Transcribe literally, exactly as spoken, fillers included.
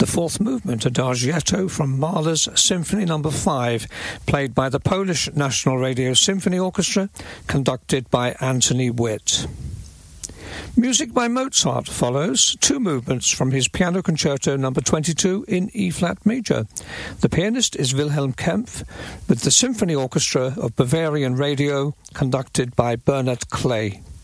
The fourth movement, Adagietto from Mahler's Symphony Number five, played by the Polish National Radio Symphony Orchestra, conducted by Anthony Witt. Music by Mozart follows, two movements from his Piano Concerto Number twenty-two in E-flat major. The pianist is Wilhelm Kempff, with the Symphony Orchestra of Bavarian Radio, conducted by Bernard Clay.